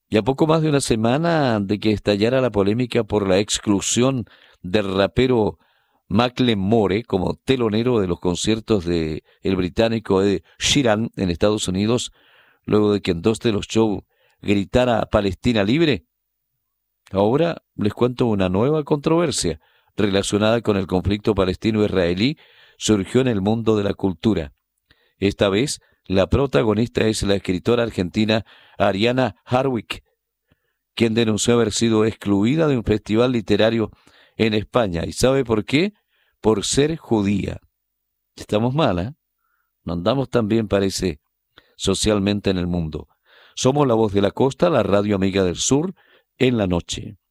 Y a poco más de una semana de que estallara la polémica por la exclusión del rapero Macklemore como telonero de los conciertos de el británico Ed Sheeran en Estados Unidos, luego de que en dos de los shows gritara Palestina libre, ahora les cuento una nueva controversia relacionada con el conflicto palestino-israelí surgió en el mundo de la cultura. Esta vez, la protagonista es la escritora argentina Ariana Harwick, quien denunció haber sido excluida de un festival literario en España. ¿Y sabe por qué? Por ser judía. Estamos mal, ¿eh? No andamos tan bien, parece, socialmente en el mundo. Somos La Voz de la Costa, la radio amiga del sur, en la noche.